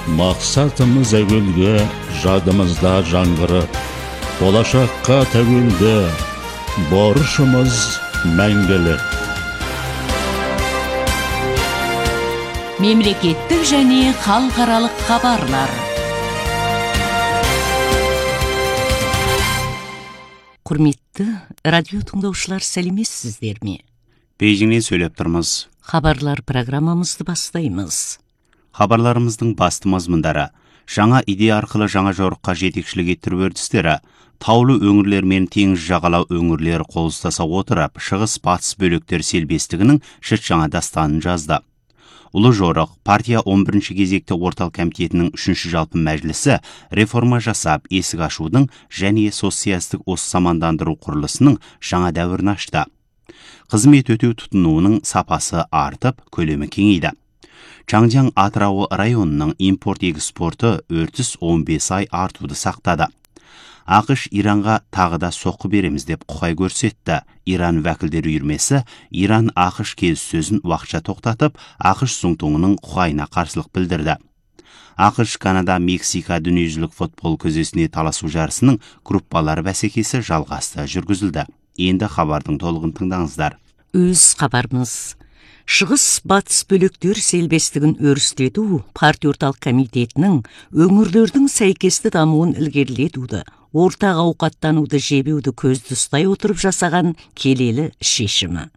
Мақсатымыз әуелгі, жадымызда жаңғырып, болашаққа тәуелді, борышымыз мәңгілік. Мемлекеттік және халықаралық хабарлар. Құрметті радио тыңдаушылар, сәлеметсіздер ме? Бейжіңнен сөйлеп тұрмыз. Хабарлар программамызды бастаймыз. Хабарларымыздың басты мазмұндары: жаңа идея арқылы жаңа жорыққа жетекшілік еттіру үрдістері, таулы өңірлер мен теңіз жағалау өңірлер қол ұстаса отырып, шығыс-батыс бөліктер селбестігінің шыт жаңа дастанын жазды. Ұлы жорық партия 11-ші кезекті орталық комитетінің 3-ші жалпы мәжілісі реформа жасап, есік ашудың және социалистік самандандыру құрылысының жаңа дәуірін ашты. Қызмет өтеу тұтынуының сапасы артып, көлемі кеңейді. Чаңжаң Атырауы районының импорт-экспорты 415 ай артуды сақтады. ақш Иранға тағы да соққы береміз деп құқай көрсетті. Иран вәкілдер үйірмесі Иран ақш келіссөзін уақытша тоқтатып, ақш Суңтуңының құқайына қарсылық білдірді. ақш Канада Мексика дүниежүзілік футбол күзесіне таласу жарысының группалар бәсекесі жалғасты жүргізілді. Енді хабардың толығын тыңдаңыздар. Өз хабарымыз. Шығыс-батыс бөліктер селбестігін өрістету партия орталық комитетінің өңірлердің сәйкесті дамуын ілгерілетуді, ортақ ауқаттануды жебеуді көзді ұстай отырып жасаған келелі шешімі.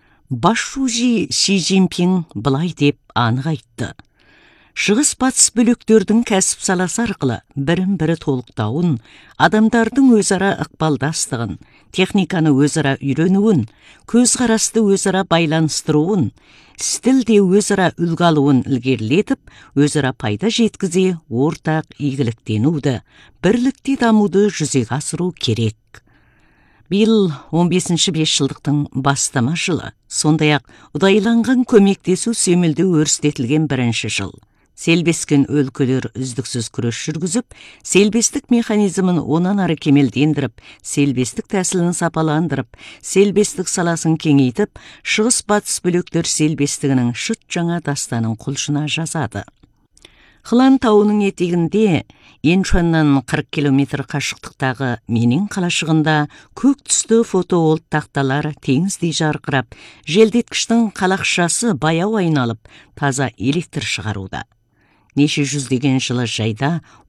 Басшысы Ши Цзиньпин былай деп анық айтты: шығыс-батыс бөліктердің кәсіп саласы арқылы бірін-бірі толықтауын, адамдардың өзара ықпалдастығын, техниканы өзара үйренуін, көзқарасты өзара байланыстыруын, стілде өзара үлгі алуын ілгерілетіп, өзара пайда жеткізе ортақ игіліктенуді, бірлікте дамуды жүзеге асыру керек. Биыл 15-ші бесжылдықтың бастама жылы, сондай-ақ ұдайланған көмектесу семілді өрістетілген бірінші жыл. Селбескен өлкөлер үздіксіз күрес жүргізіп, селбестік механизмін онан ары кемелдендіріп, селбестік тәсілін сапаландырып, селбестік саласын кеңейтіп, шығыс-батыс бөліктер селбестігінің шыт жаңа дастанын құлшына жазады. Хылан тауының етегінде, Еншуаннан 40 километр қашықтықтағы Менің қалашығында көк түсті фотоолт тақталар теңіздей жарқырап, желдеткіштің қалақшасы баяу айналып, таза электр шығаруда. Неше жүздеген жылы жайда